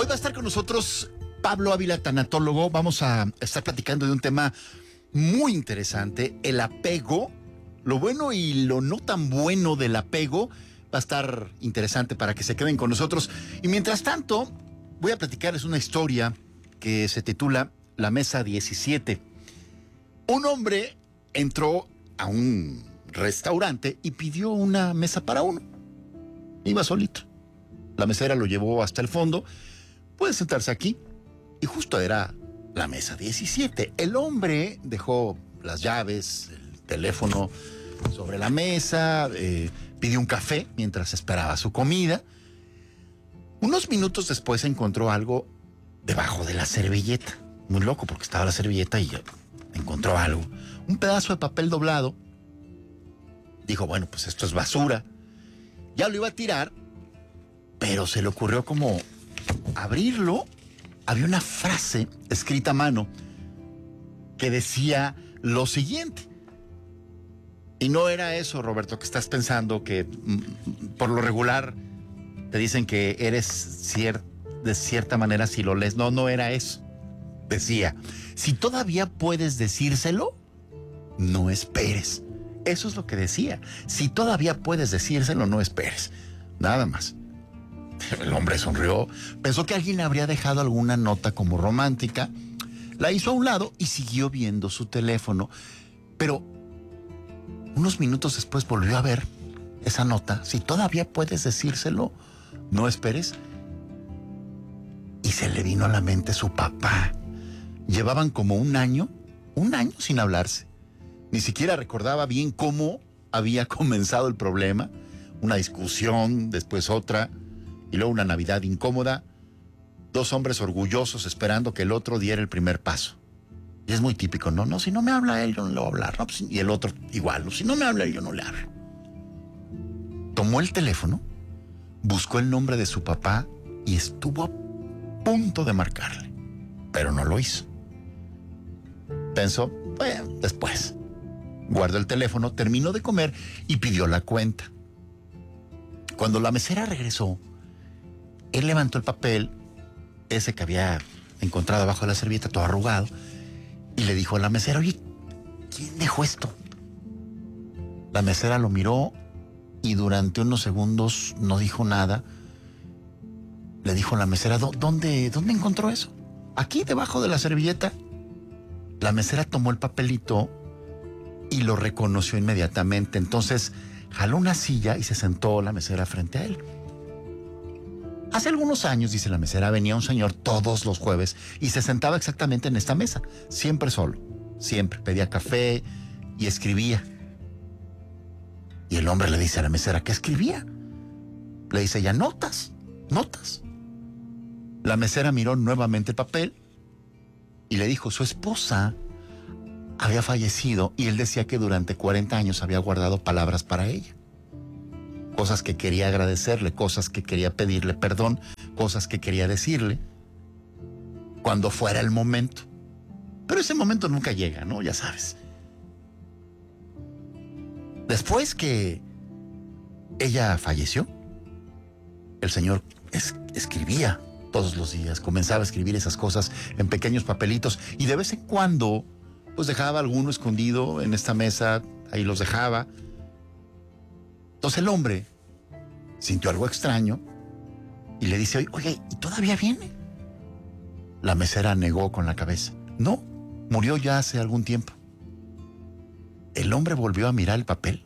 Hoy va a estar con nosotros Pablo Ávila, tanatólogo. Vamos a estar platicando de un tema muy interesante, el apego, lo bueno y lo no tan bueno del apego. Va a estar interesante para que se queden con nosotros. Y mientras tanto, voy a platicarles una historia que se titula La Mesa 17. Un hombre entró a un restaurante y pidió una mesa para uno. Iba solito. La mesera lo llevó hasta el fondo. Puede sentarse aquí. Y justo era la mesa 17. El hombre dejó las llaves, el teléfono sobre la mesa, pidió un café mientras esperaba su comida. Unos minutos después encontró algo debajo de la servilleta. Muy loco porque estaba la servilleta y encontró algo. Un pedazo de papel doblado. Dijo, bueno, pues esto es basura. Ya lo iba a tirar, pero se le ocurrió como abrirlo. Había una frase escrita a mano que decía lo siguiente. Y no era eso, Roberto, que estás pensando que por lo regular te dicen que eres de cierta manera si lo lees. No, no era eso. Decía, si todavía puedes decírselo, no esperes. Eso es lo que decía. Si todavía puedes decírselo, no esperes. Nada más. El hombre sonrió, pensó que alguien le habría dejado alguna nota como romántica, la hizo a un lado y siguió viendo su teléfono. Pero unos minutos después volvió a ver esa nota. Si todavía puedes decírselo, no esperes. Y se le vino a la mente su papá. Llevaban como un año sin hablarse. Ni siquiera recordaba bien cómo había comenzado el problema. Una discusión, después otra, y luego una Navidad incómoda. Dos hombres orgullosos esperando que el otro diera el primer paso. Y es muy típico, ¿no? No, si no me habla él, yo no le voy a hablar. No, pues, y el otro igual, ¿no? Si no me habla él, yo no le hablo. Tomó el teléfono, buscó el nombre de su papá y estuvo a punto de marcarle. Pero no lo hizo. Pensó, bueno, después. Guardó el teléfono, terminó de comer y pidió la cuenta. Cuando la mesera regresó, él levantó el papel, ese que había encontrado abajo de la servilleta, todo arrugado, y le dijo a la mesera, oye, ¿quién dejó esto? La mesera lo miró y durante unos segundos no dijo nada. Le dijo a la mesera, ¿dónde encontró eso? Aquí, debajo de la servilleta. La mesera tomó el papelito y lo reconoció inmediatamente. Entonces jaló una silla y se sentó la mesera frente a él. Hace algunos años, dice la mesera, venía un señor todos los jueves y se sentaba exactamente en esta mesa, siempre solo, siempre. Pedía café y escribía. Y el hombre le dice a la mesera, ¿qué escribía? Le dice ella, notas. La mesera miró nuevamente el papel y le dijo, su esposa había fallecido y él decía que durante 40 años había guardado palabras para ella. Cosas que quería agradecerle, cosas que quería pedirle perdón, cosas que quería decirle cuando fuera el momento. Pero ese momento nunca llega, ¿no? Ya sabes. Después que ella falleció, el señor escribía todos los días, comenzaba a escribir esas cosas en pequeños papelitos y de vez en cuando pues dejaba alguno escondido en esta mesa, ahí los dejaba. Entonces el hombre sintió algo extraño y le dice, oye, ¿y todavía viene? La mesera negó con la cabeza. No, murió ya hace algún tiempo. El hombre volvió a mirar el papel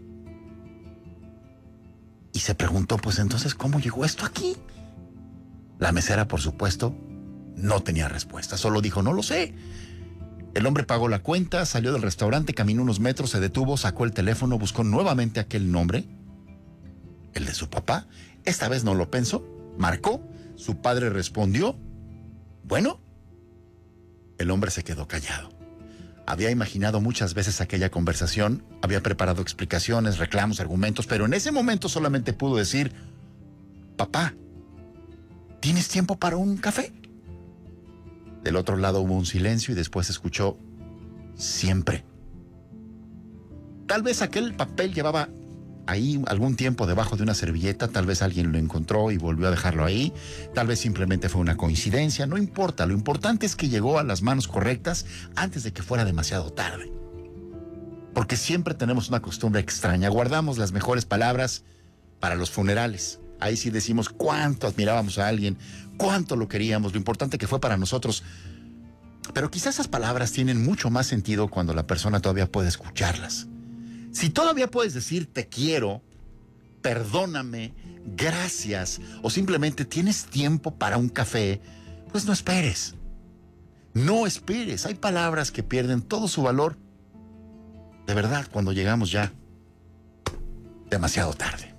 y se preguntó, pues entonces, ¿cómo llegó esto aquí? La mesera, por supuesto, no tenía respuesta, solo dijo, no lo sé. El hombre pagó la cuenta, salió del restaurante, caminó unos metros, se detuvo, sacó el teléfono, buscó nuevamente aquel nombre, el de su papá. Esta vez no lo pensó, marcó, su padre respondió. Bueno, el hombre se quedó callado. Había imaginado muchas veces aquella conversación, había preparado explicaciones, reclamos, argumentos, pero en ese momento solamente pudo decir, papá, ¿tienes tiempo para un café? Del otro lado hubo un silencio y después escuchó, siempre. Tal vez aquel papel llevaba ahí algún tiempo debajo de una servilleta, tal vez alguien lo encontró y volvió a dejarlo ahí, tal vez simplemente fue una coincidencia, no importa, lo importante es que llegó a las manos correctas antes de que fuera demasiado tarde. Porque siempre tenemos una costumbre extraña, guardamos las mejores palabras para los funerales. Ahí sí decimos cuánto admirábamos a alguien, cuánto lo queríamos, lo importante que fue para nosotros. Pero quizás esas palabras tienen mucho más sentido cuando la persona todavía puede escucharlas. Si todavía puedes decir te quiero, perdóname, gracias, o simplemente tienes tiempo para un café, pues no esperes. No esperes. Hay palabras que pierden todo su valor, de verdad, cuando llegamos ya demasiado tarde.